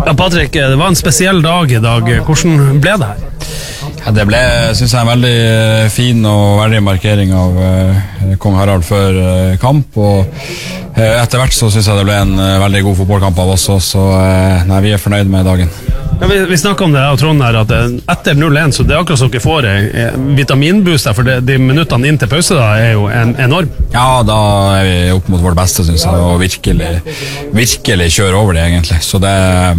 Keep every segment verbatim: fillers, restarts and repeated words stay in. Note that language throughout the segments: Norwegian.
Ja, Patrick, det var en spesiell dag I dag. Hvordan ble det her? Ja, det ble, synes jeg, en veldig fin og verdig markering av uh, Kong Harald før uh, kamp, og uh, etter hvert så synes jeg det ble en uh, veldig god fotballkamp av oss også, så uh, nei, vi er fornøyd med dagen. Ja, vi, vi snakket om det av Trond her, at etter null en så det er akkurat som dere får en vitaminboost der, for det, de minuttene inn til pause da er jo en, enorm. Ja, da er vi opp mot vårt beste, synes jeg, og virkelig, virkelig kjører over det egentlig, så det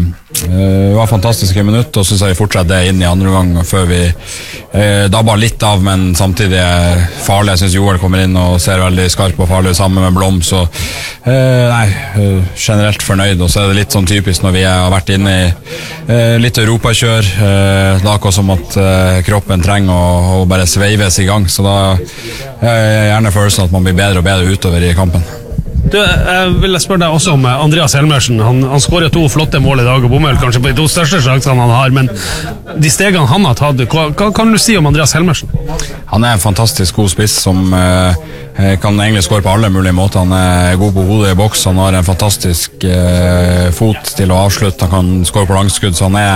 uh, var fantastiske minutter, og synes jeg vi fortsetter det inn I andre gang før vi uh, dabber litt av, men samtidig er farlig. Jeg synes Joel kommer inn og ser veldig skarp og farlig sammen med Blom, så uh, nei, uh, generelt fornøyd, og så er det litt sånn typisk når vi har vært inne I uh, litt europakjør, uh, da akkurat som at uh, kroppen trenger å, å bare sveives I gang, så da uh, er gjerne følelsen at man blir bedre og bedre utover I kampen. Du, jeg vil spørre deg også om Andreas Helmersen. Han, han skårer to flotte mål I dag, og bommer kanskje på de to største sjansene han har, men de stegene han har tatt, hva, hva kan du si om Andreas Helmersen? Han er en fantastisk god spiss som uh, kan egentlig skåre på alle mulige måter. Han er god på hodet I boks, han har en fantastisk uh, fot til å avslutte, han kan skåre på langskudd, så han er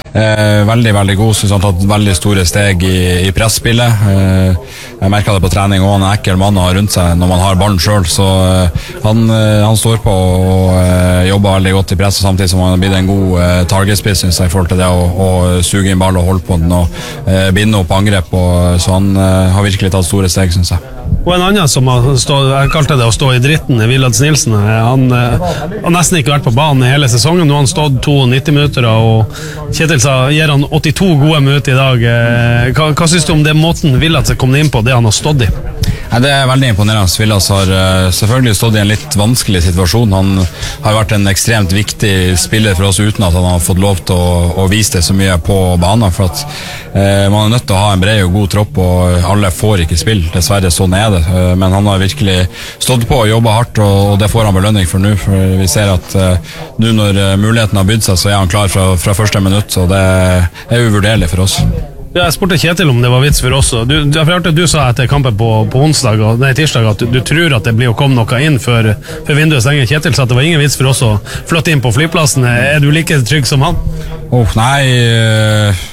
uh, veldig, veldig god. Synes han har tatt veldig store steg I, I pressspillet. Uh, jeg merket det på trening, og han er ekkel mann å ha rundt seg når man har ballen selv, så uh, Han, han står på og uh, jobber veldig godt I press, og samtidig som han har blitt en god uh, targetspiss, synes jeg, I forhold til det å, å suge inn ball og holde på den og uh, binde opp angrep, og, så han uh, har virkelig tatt store steg, synes jeg. Og en annen som har stått, jeg kalte det å stå I dritten, Villads Nilsen, han uh, har nesten ikke vært på banen I hele sesongen, nå har han stått nitti minutter, og Kjetil sa, gir han åttito gode minutter I dag. Uh, hva, hva synes du om det måten Villads er kommet inn på, det han har stått I? Ja, det er veldig imponerende. Villas har uh, selvfølgelig stått I en litt vanskelig situasjon. Han har vært en ekstremt viktig spiller for oss uten at han har fått lov til å, å vise det så mye på banen, for at uh, man er nødt til å ha en bred og god tropp, og alle får ikke spill. Dessverre sånn er det. Uh, men han har virkelig stått på og jobbet hardt, og, og det får han belønning for nå. For vi ser at uh, nå når uh, muligheten har bydd seg, så er han klar fra, fra første minutt, så det er uvurderlig for oss. Ja, jeg spurte Kjetil om det var vits for oss. Du, du, jeg hørte du sa etter kampen på, på onsdag, og, nei, tirsdag at du, du tror at det blir å komme noe inn før, før vinduet stenger. Kjetil sa at det var ingen vits for oss å flytte inn på flyplassen. Er du like trygg som han? Åh, oh, nei... Uh...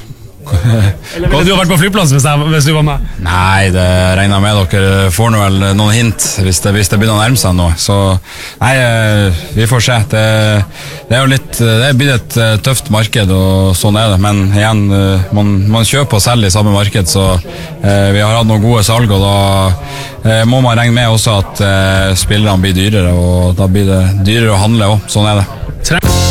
Eller ville du ha vært på flyplassen hvis, jeg, hvis du var med? Nei, det regner med dere får nå vel noen hint hvis det, hvis det begynner å nærme seg nå. Så nei, vi får se. Det, det er jo litt, det er blitt et tøft marked, og sånn er det. Men igjen, man, man kjøper og selger I samme marked, så eh, vi har hatt noen gode salg, og da eh, må man regne med også at eh, spillerne blir dyrere, og da blir det dyrere å handle også. Sånn er det.